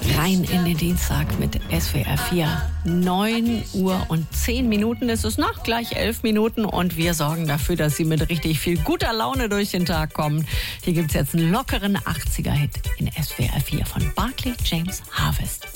Rein in den Dienstag mit SWR 4. 9 Uhr und 10 Minuten ist es noch, gleich 11 Minuten. Und wir sorgen dafür, dass Sie mit richtig viel guter Laune durch den Tag kommen. Hier gibt es jetzt einen lockeren 80er-Hit in SWR 4 von Barclay James Harvest.